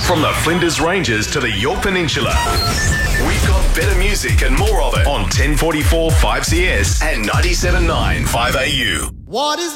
From the Flinders Ranges to the Yorke Peninsula. We've got better music and more of it on 1044 5CS and 97.9 5AU. What is